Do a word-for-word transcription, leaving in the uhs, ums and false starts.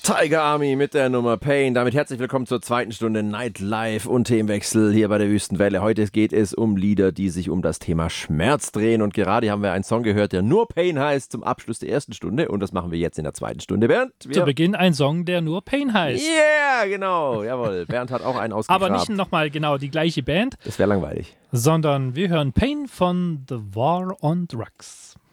Tiger Army mit der Nummer Pain. Damit herzlich willkommen zur zweiten Stunde Nightlife und Themenwechsel hier bei der Wüstenwelle. Heute geht es um Lieder, die sich um das Thema Schmerz drehen. Und gerade haben wir einen Song gehört, der nur Pain heißt, zum Abschluss der ersten Stunde. Und das machen wir jetzt in der zweiten Stunde. Bernd? Zu Beginn ein Song, der nur Pain heißt. Yeah, genau. Jawohl. Bernd hat auch einen ausgegraben. Aber nicht nochmal genau die gleiche Band. Das wäre langweilig. Sondern wir hören Pain von The War on Drugs.